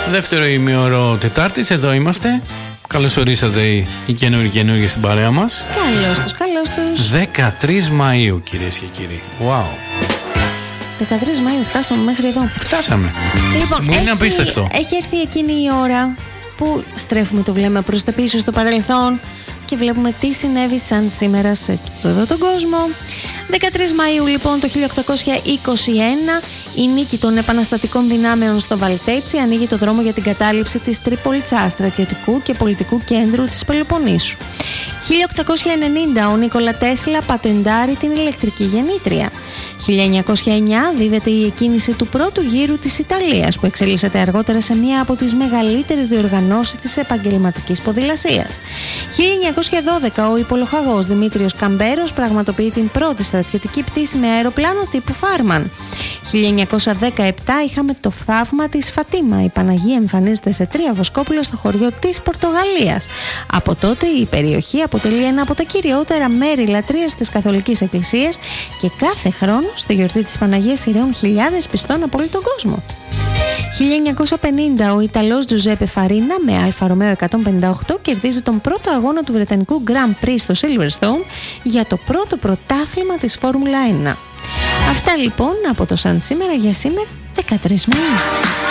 Δεύτερο ημίωρο Τετάρτης, εδώ είμαστε. Καλώς ορίσατε οι καινούργιοι στην παρέα μας. Καλώς τους. 13 Μαΐου, κυρίες και κύριοι. Wow. 13 Μαΐου φτάσαμε μέχρι εδώ. Φτάσαμε. Λοιπόν, μου είναι απίστευτο. Έχει έρθει εκείνη η ώρα που στρέφουμε το βλέμμα προς τα πίσω στο παρελθόν και βλέπουμε τι συνέβη σαν σήμερα σε εδώ τον κόσμο. 13 Μαΐου λοιπόν το 1821 η νίκη των επαναστατικών δυνάμεων στο Βαλτέτσι ανοίγει το δρόμο για την κατάληψη της Τρίπολιτσάς, στρατιωτικού και πολιτικού κέντρου της Πελοποννήσου. 1890 ο Νίκολα Τέσλα πατεντάρει την ηλεκτρική γεννήτρια. 1909 δίδεται η εκκίνηση του πρώτου γύρου της Ιταλίας που εξελίσσεται αργότερα σε μία από τις μεγαλύτερες διοργανώσεις της επαγγελματικής ποδηλασίας. 1912 ο υπολοχαγός Δημήτριος Καμπέρος πραγματοποιεί την πρώτη στρατιωτική πτήση με αεροπλάνο τύπου Φάρμαν. 1917 είχαμε το θαύμα της Φατίμα. Η Παναγία εμφανίζεται σε 3 βοσκόπουλα στο χωριό της Πορτογαλίας. Από τότε η περιοχή αποτελεί ένα από τα κυριότερα μέρη λατρείας της Καθολικής Εκκλησίας και κάθε χρόνο στη γιορτή της Παναγίας ηραίουν χιλιάδες πιστών από όλο τον κόσμο. 1950 ο Ιταλός Τζουζέπε Φαρίνα με Αλφα Ρωμαίο 158 κερδίζει τον πρώτο αγώνα του Βρετανικού Grand Prix στο Silverstone για το πρώτο πρωτάθλημα της Φόρμουλα 1. Αυτά λοιπόν από το σαν σήμερα για σήμερα 13 Μαΐου.